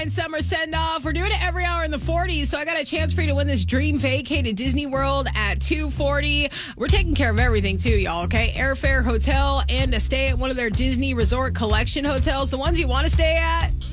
And summer send off. We're doing it every hour in the 40s, so I got a chance for you to win this dream vacay to Disney World at 240. We're taking care of everything too, y'all, okay? Airfare, hotel, and a stay at one of their Disney Resort Collection hotels, the ones you want to stay at.